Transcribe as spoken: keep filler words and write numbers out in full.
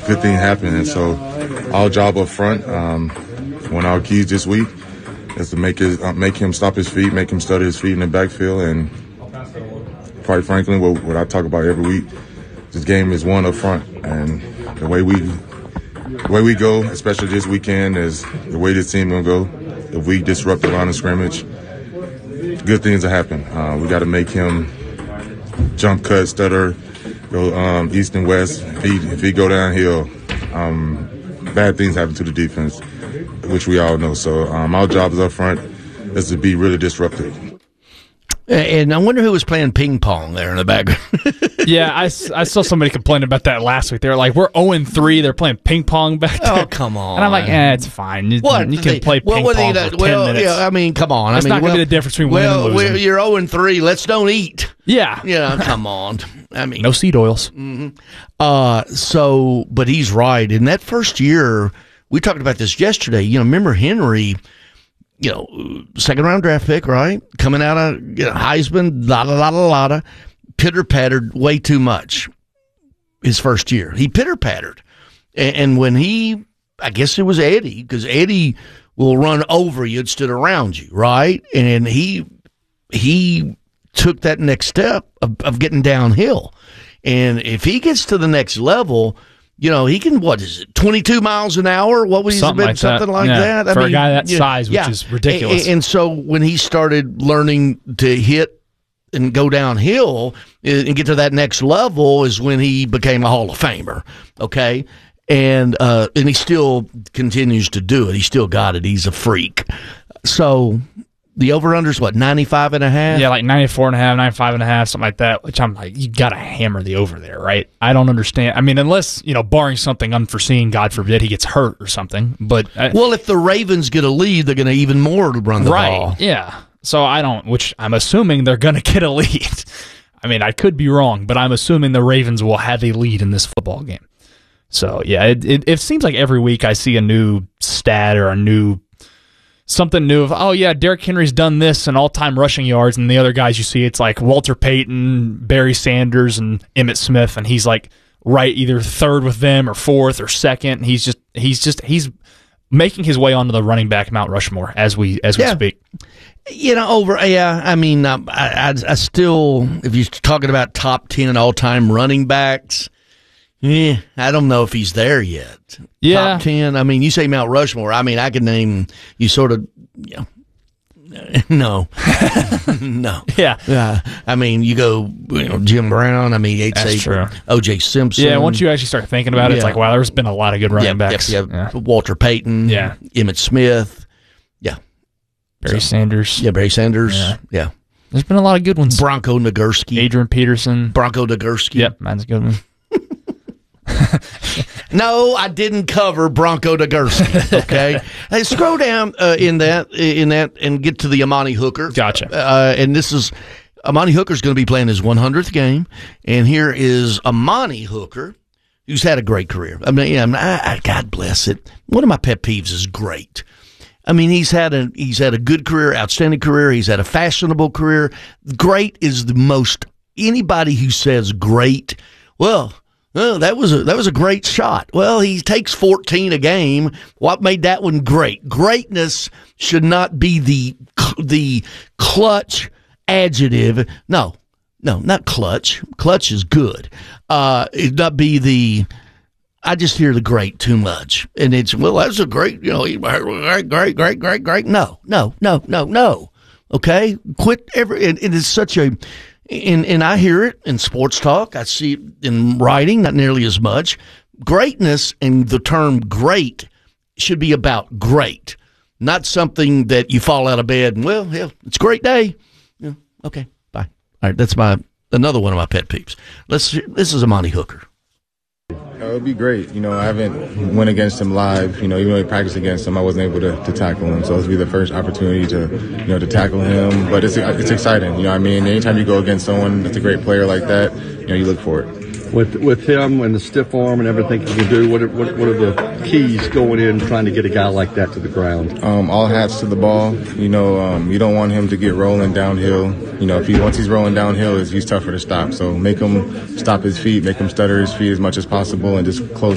good things happen. And so our job up front, um, one of our keys this week is to make his, uh, make him stop his feet, make him study his feet in the backfield. And quite frankly, what, what I talk about every week, this game is won up front. And the way we the way we go, especially this weekend, is the way this team will go. If we disrupt the line of scrimmage, good things will happen. Uh, we got to make him jump, cut, stutter, go um, east and west. If he, if he go downhill, um, bad things happen to the defense, which we all know. So um, our job is up front is to be really disruptive. And I wonder who was playing ping pong there in the background. Yeah, I, I saw somebody complain about that last week. They were like, we're oh and three. They're playing ping pong back there. Oh, come on. And I'm like, eh, it's fine. You, What? you can play Well, ping what pong do you for know? Well, ten minutes. yeah, I mean, come on. That's I mean, not going to well, be the difference between well, winning and losing. Well, you're oh and three. Let's don't eat. Yeah. Yeah, come on. I mean, No seed oils. Mm-hmm. Uh, so, but he's right. In that first year, we talked about this yesterday. You know, remember Henry, you know, second round draft pick, right? Coming out of you know, Heisman, la la la la la, pitter pattered way too much his first year. He pitter pattered. And, and when he, I guess it was Eddie, because Eddie will run over you instead of around you, right? And he, he took that next step of, of getting downhill. And if he gets to the next level, you know, he can, what is it, twenty-two miles an hour? What would he Something been? like Something that. like Yeah. that? I For a mean, guy that yeah, size, which yeah. is ridiculous. And, and so when he started learning to hit and go downhill and get to that next level is when he became a Hall of Famer, okay? And uh, and he still continues to do it. He still got it. He's a freak. So the over-under's what, ninety-five and a half? Yeah, like ninety-four and a half, ninety-five and a half, something like that, which I'm like, you got to hammer the over there, right? I don't understand. I mean, unless, you know, barring something unforeseen, God forbid, he gets hurt or something. But I, Well, if the Ravens get a lead, they're going to even more run the right, ball. yeah. So I don't, which I'm assuming they're going to get a lead. I mean, I could be wrong, but I'm assuming the Ravens will have a lead in this football game. So, yeah, it, it, it seems like every week I see a new stat or a new something new of, oh, yeah, Derrick Henry's done this in all-time rushing yards, and the other guys you see, it's like Walter Payton, Barry Sanders, and Emmitt Smith, and he's like right either third with them or fourth or second. And he's just he's just he's making his way onto the running back Mount Rushmore as we as we Yeah. speak. You know, over, yeah, I mean, I, I, I still, if you're talking about top ten all-time running backs, yeah, I don't know if he's there yet. Yeah. Top ten, I mean, you say Mount Rushmore, I mean, I can name, you sort of, you know, no. no. Yeah. Yeah. I mean, you go, you know, Jim Brown, I mean, you'd That's say true. O J Simpson. Yeah, once you actually start thinking about it, it's Yeah. like, wow, there's been a lot of good running Yep, backs. Yep, yep. Yeah. Walter Payton. Yeah. Emmitt Smith. Yeah. Barry So- Sanders. Yeah, Barry Sanders. Yeah. Yeah. There's been a lot of good ones. Bronco Nagurski. Adrian Peterson. Bronco Nagurski. Yep, that's a good one. No, I didn't cover Bronco Nagurski. Okay, hey, scroll down uh, in that in that and get to the Amani Hooker. Gotcha. Uh, and this is Amani Hooker's going to be playing his one hundredth game, and here is Amani Hooker, who's had a great career. I mean, yeah, I, I, God bless it. One of my pet peeves is great. I mean, he's had a he's had a good career, outstanding career. He's had a fashionable career. Great is the most. Anybody who says great, well. Oh, that was a that was a great shot. Well, he takes fourteen a game. What made that one great? Greatness should not be the the clutch adjective. No, no, not clutch. Clutch is good. Uh, it not be the. I just hear the great too much, and it's well, that's a great. You know, great, great, great, great, great. No, no, no, no, no. Okay, quit every. And it is such a. And, and I hear it in sports talk. I see it in writing, not nearly as much. Greatness and the term great should be about great, not something that you fall out of bed and, well, yeah, it's a great day. Yeah, okay, bye. All right, that's my another one of my pet peeves. Let's. This is Amani Hooker. It would be great. You know, I haven't went against him live. You know, even though I practiced against him, I wasn't able to, to tackle him. So this will be the first opportunity to, you know, to tackle him. But it's it's exciting. You know what I mean? Anytime you go against someone that's a great player like that, you know, you look for it. With with him and the stiff arm and everything he can do, what are, what, what are the keys going in trying to get a guy like that to the ground? Um, all hats to the ball. You know, um, you don't want him to get rolling downhill. You know, if he once he's rolling downhill, he's tougher to stop. So make him stop his feet, make him stutter his feet as much as possible, and just close